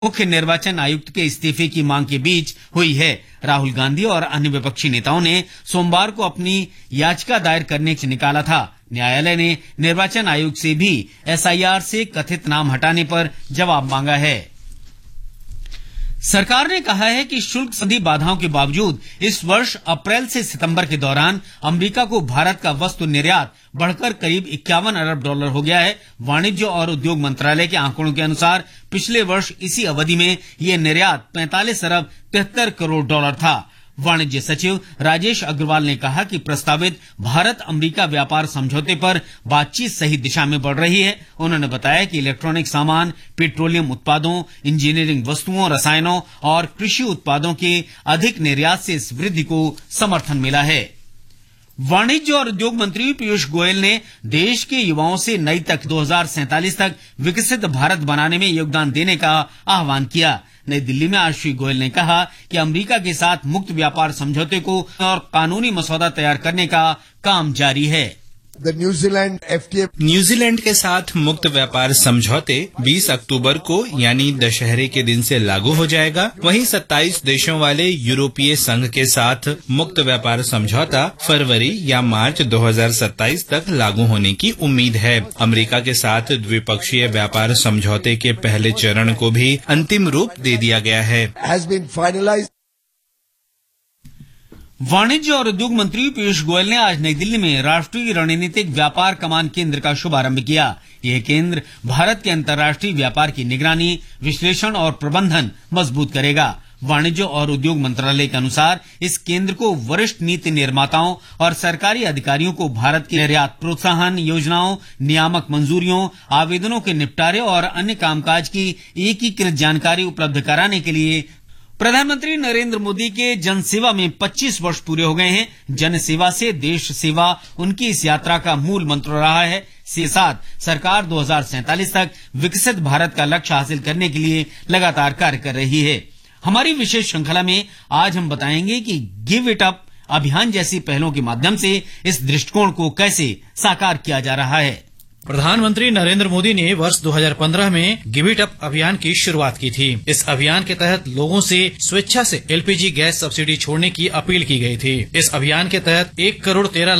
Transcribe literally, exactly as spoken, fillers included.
मुख्य निर्वाचन आयुक्त के इस्तीफे की मांग के बीच हुई है। राहुल गांधी और अन्य विपक्षी नेताओं ने सोमवार को अपनी याचिका दायर करने से निकाला था। न्यायालय ने निर्वाचन आयोग से भी एसआईआर से कथित नाम हटाने पर जवाब मांगा है। सरकार ने कहा है कि शुल्क संबंधी बाधाओं के बावजूद इस वर्ष अप्रैल से सितंबर के दौरान अमेरिका को भारत का वस्तु निर्यात बढ़कर करीब इक्यावन अरब डॉलर हो गया है। वाणिज्य और उद्योग मंत्रालय के आंकड़ों के अनुसार पिछले वर्ष इसी अवधि में ये निर्यात पैंतालीस अरब तिहत्तर करोड़ डॉलर था। वाणिज्य सचिव राजेश अग्रवाल ने कहा कि प्रस्तावित भारत अमेरिका व्यापार समझौते पर बातचीत सही दिशा में बढ़ रही है। उन्होंने बताया कि इलेक्ट्रॉनिक सामान, पेट्रोलियम उत्पादों, इंजीनियरिंग वस्तुओं, रसायनों और कृषि उत्पादों के अधिक निर्यात से इस वृद्धि को समर्थन मिला है। वाणिज्य और उद्योग मंत्री पीयूष गोयल ने देश के युवाओं से नई तक दो हज़ार सैंतालीस तक विकसित भारत बनाने में योगदान देने का आह्वान किया। नई दिल्ली में आज श्री गोयल ने कहा कि अमेरिका के साथ मुक्त व्यापार समझौते को और कानूनी मसौदा तैयार करने का काम जारी है। The New Zealand F T A New Zealand के साथ मुक्त व्यापार समझौते बीस अक्टूबर को यानी दशहरे के दिन से लागू हो जाएगा। वहीं सत्ताईस देशों वाले यूरोपीय संघ के साथ मुक्त व्यापार समझौता फरवरी या मार्च दो हज़ार सत्ताईस तक लागू होने की उम्मीद है। अमेरिका के साथ द्विपक्षीय व्यापार समझौते के पहले चरण को भी अंतिम रूप दे दिया गया है। has been finalized. वाणिज्य और उद्योग मंत्री पीयूष गोयल ने आज नई दिल्ली में राष्ट्रीय रणनीतिक व्यापार कमान केंद्र का शुभारंभ किया। यह केंद्र भारत के अंतर्राष्ट्रीय व्यापार की निगरानी, विश्लेषण और प्रबंधन मजबूत करेगा। वाणिज्य और उद्योग मंत्रालय के अनुसार इस केंद्र को वरिष्ठ नीति निर्माताओं और सरकारी अधिकारियों को भारत की निर्यात प्रोत्साहन योजनाओं, नियामक मंजूरियों, आवेदनों के निपटारे और अन्य कामकाज की एकीकृत जानकारी उपलब्ध कराने के लिए प्रधानमंत्री नरेंद्र मोदी के जन सेवा में पच्चीस वर्ष पूरे हो गए हैं। जन सेवा से देश सेवा उनकी इस यात्रा का मूल मंत्र रहा है। इसके साथ सरकार दो हज़ार सैंतालीस तक विकसित भारत का लक्ष्य हासिल करने के लिए लगातार कार्य कर रही है। हमारी विशेष श्रृंखला में आज हम बताएंगे कि गिव इट अप अभियान जैसी पहलों के माध्यम से इस दृष्टिकोण को कैसे साकार किया जा रहा है। प्रधानमंत्री नरेंद्र मोदी ने वर्ष दो हज़ार पंद्रह में गिव इट अप अभियान की शुरुआत की थी। इस अभियान के तहत लोगों से स्वेच्छा से एलपीजी गैस सब्सिडी छोड़ने की अपील की गई थी। इस अभियान के तहत एक करोड़ तेरह